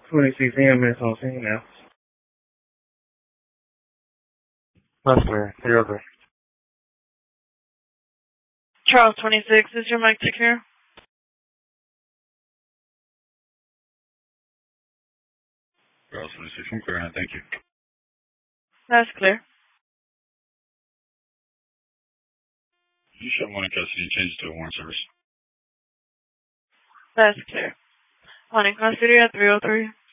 26 minutes on scene now. That's clear. You're okay. Charles 26, is your mic secure? Charles 26, I'm clear, thank you. That's clear. You show one in custody and change it to a warrant service. That's clear. One in custody at 303.